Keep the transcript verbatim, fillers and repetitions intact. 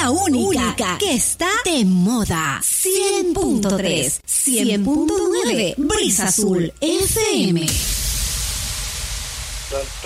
la única, única que está de moda. cien punto tres, cien punto nueve, Brisa Azul F M.